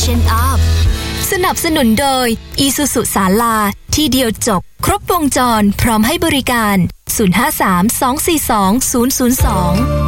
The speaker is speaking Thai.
Freshen Up สนับสนุนโดย Isuzu ศาลาที่เดียวจบครบวงจรพร้อมให้บริการ 053 242 002